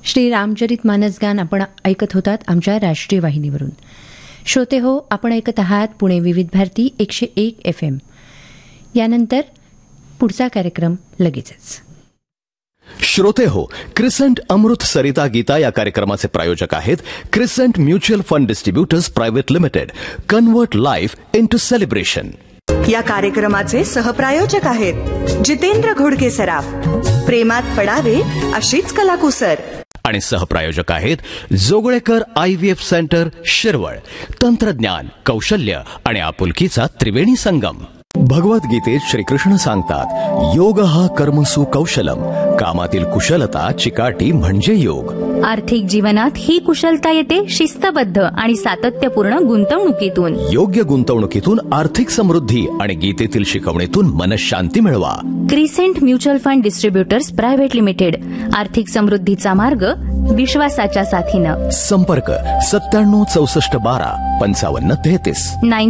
श्री रामचरित मानसगान आपण ऐकत होतात आमच्या राष्ट्रीय वाहिनीवरून. श्रोते हो, आपण ऐकत आहात पुणे विविध भारती 101 FM. यानंतर पुढचा कार्यक्रम लगेचच. श्रोते हो, क्रिसेंट अमृत सरिता गीता या कार्यक्रमाचे प्रायोजक आहेत crescent mutual fund distributors private limited. Convert life into celebration. या कार्यक्रमाचे सहप्रायोजक आहेत जितेंद्र घोडके सराफ. प्रेमात पडावे अशीच कलाकुसर. आणि सहप्रायोजक आहेत जोगळेकर IVF सेंटर शिरवळ. तंत्रज्ञान, कौशल्य आणि आपुलकीचा त्रिवेणी संगम. भगवद्गीतेत श्रीकृष्ण सांगतात, योग हा कर्मसु कौशलम. कामातील कुशलता चिकाटी म्हणजे योग. आर्थिक जीवनात ही कुशलता येते शिस्तबद्ध आणि सातत्यपूर्ण गुंतवणुकीतून. योग्य गुंतवणुकीतून आर्थिक समृद्धी आणि गीतेतील शिकवणीतून मनशांती मिळवा. Crescent mutual fund distributors private limited. आर्थिक समृद्धीचा मार्ग विश्वासाच्या साथीनं. संपर्क 97 64 12 55 33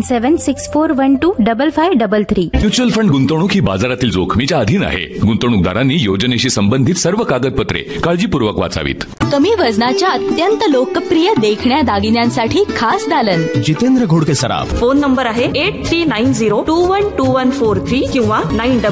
9764125533. म्युच्युअल फंड गुंतवणूक ही बाजारातील जोखमीच्या अधीन आहे. गुंतवणूकदारांनी योजनेशी संबंधित सर्व कागदपत्रे काळजीपूर्वक वाचावीत. कमी वजनाच्या अत्यंत लोकप्रिय देखण्या दागिन्यांसाठी खास दालन. जितेंद्र घोडके सराफ. फोन नंबर आहे 8390212143 किंवा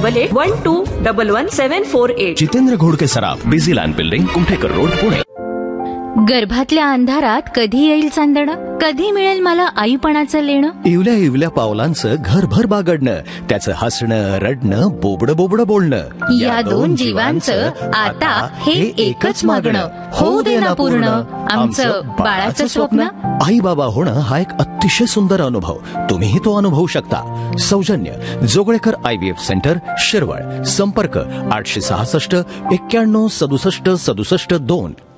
9881211748. जितेंद्र घोडके सराफ, busy land building, Kumthekar road, Pune. गर्भातल्या अंधारात कधी येईल चांदणं, कधी मिळेल मला आईपणाचं लेणं. इवल्या इवल्या पावलांचं घरभर बागडणं, त्याचं हसणं, रडणं, बोबडं बोबडं बोलणं. या दोन जीवांचं आता हे एकच मागणं. होऊ दे ना पूर्ण आमचं बाळाचं स्वप्न. आई बाबा होणं हा एक अतिशय सुंदर अनुभव. तुम्हीही तो अनुभवू शकता. सौजन्य जोगळेकर IVF सेंटर शिरवळ. संपर्क 866 91 67 67 2.